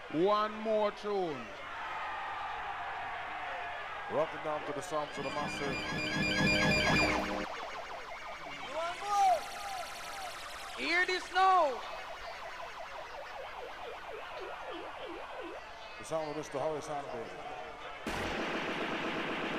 One more tune. Rocking down to the sounds of the massive. Hear this now. The sound of Mr. Horace Andy.